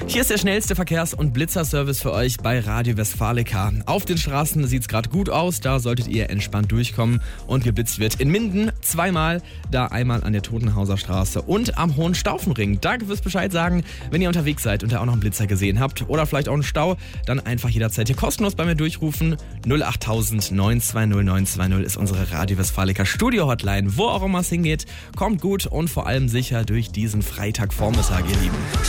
Hier ist der schnellste Verkehrs- und Blitzerservice für euch bei Radio Westfalica. Auf den Straßen sieht es gerade gut aus, da solltet ihr entspannt durchkommen und geblitzt wird in Minden zweimal, da einmal an der Totenhauser Straße und am Hohenstaufenring. Danke fürs Bescheid sagen, wenn ihr unterwegs seid und da auch noch einen Blitzer gesehen habt oder vielleicht auch einen Stau, dann einfach jederzeit hier kostenlos bei mir durchrufen. 08000 920 920 ist unsere Radio Westfalica Studio Hotline. Wo auch immer es hingeht, kommt gut und vor allem sicher durch diesen Freitagvormittag, ihr Lieben.